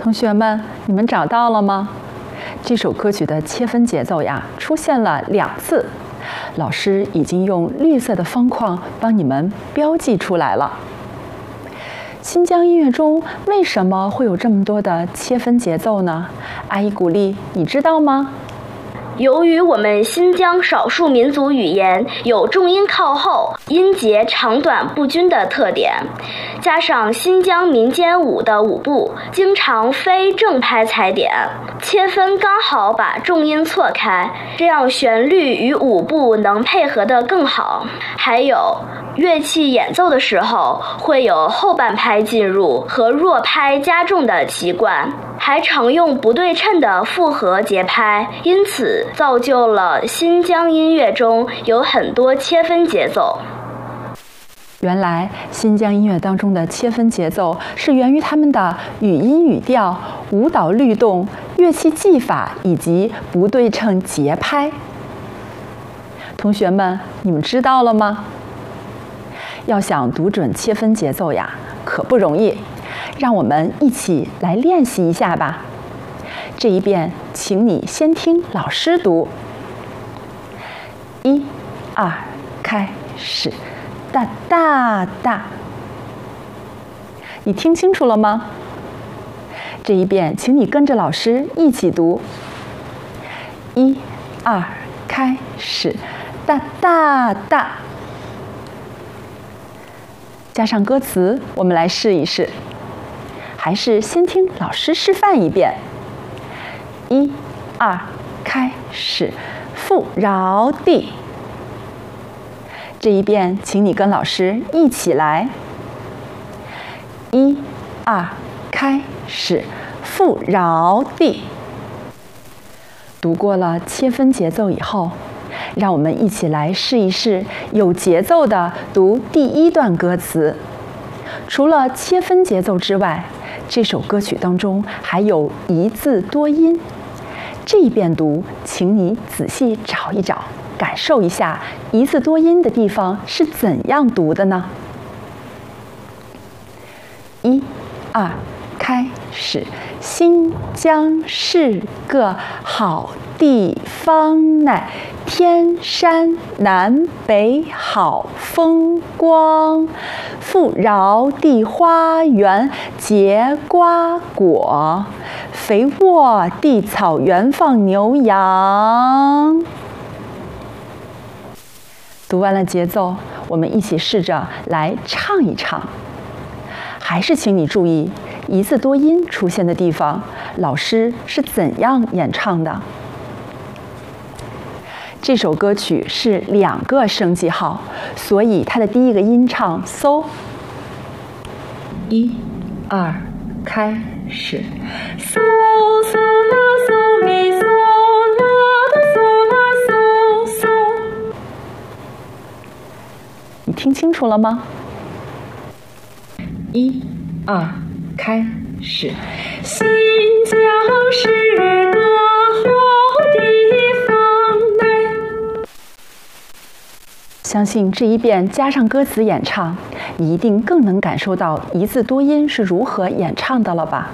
同学们，你们找到了吗？这首歌曲的切分节奏呀，出现了2次，老师已经用绿色的方框帮你们标记出来了。新疆音乐中为什么会有这么多的切分节奏呢？阿姨鼓励，你知道吗？ 由于我们新疆少数民族语言有重音靠后、音节长短不均的特点，加上新疆民间舞的舞步经常非正拍踩点，切分刚好把重音错开，这样旋律与舞步能配合得更好。还有乐器演奏的时候会有后半拍进入和弱拍加重的习惯，还常用不对称的复合节拍，因此造就了新疆音乐中有很多切分节奏。 原来新疆音乐当中的切分节奏是源于他们的语音语调、舞蹈律动、乐器技法以及不对称节拍。同学们，你们知道了吗？要想读准切分节奏呀，可不容易，让我们一起来练习一下吧。这一遍，请你先听老师读：1、2，开始，哒哒哒。你听清楚了吗？这一遍，请你跟着老师一起读：1、2，开始，哒哒哒。加上歌词，我们来试一试。还是先听老师示范一遍。1、2，开始，富饶地。这一遍，请你跟老师一起来。1、2，开始，富饶地。读过了切分节奏以后，让我们一起来试一试有节奏的读第1段歌词。除了切分节奏之外，这首歌曲当中还有一字多音。这一遍读，请你仔细找一找，感受一下一字多音的地方是怎样读的呢？1、2，开始。新疆是个好地方乃天山南北好风光，富饶地花园结瓜果，肥沃地草原放牛羊。读完了节奏，我们一起试着来唱一唱。还是请你注意一字多音出现的地方，老师是怎样演唱的。这首歌曲是2个升记号，所以它的第1个音唱嗦。1、2，开始。嗦嗦啦嗦咪嗦啦哆嗦啦嗦嗦。你听清楚了吗？1、2，开始。新疆是个好地方乃。相信这一遍加上歌词演唱，你一定更能感受到一字多音是如何演唱的了吧？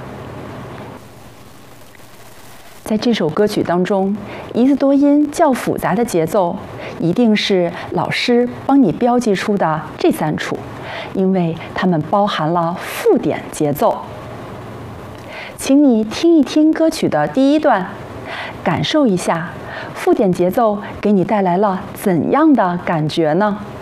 在这首歌曲当中，一字多音较复杂的节奏，一定是老师帮你标记出的这3处，因为它们包含了附点节奏。请你听一听歌曲的第1段，感受一下附点节奏给你带来了怎样的感觉呢？